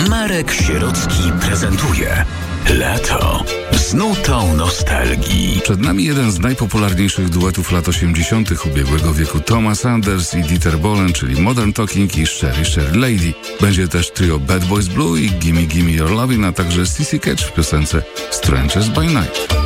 Marek Sierocki prezentuje Lato z nutą nostalgii. Przed nami jeden z najpopularniejszych duetów lat 80. ubiegłego wieku, Thomas Anders i Dieter Bohlen, czyli Modern Talking i Sherry Sherry Lady. Będzie też trio Bad Boys Blue i Gimme Gimme Your Lovin', a także CC Catch w piosence Strangers by Night.